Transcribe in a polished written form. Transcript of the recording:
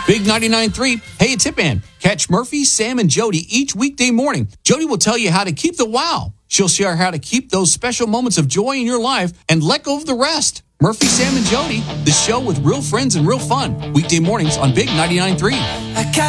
Big 99.3, hey, Tip Man. Catch Murphy, Sam, and Jody each weekday morning. Jody will tell you how to keep the wow. She'll share how to keep those special moments of joy in your life and let go of the rest. Murphy, Sam, and Jody, the show with real friends and real fun. Weekday mornings on Big 99.3.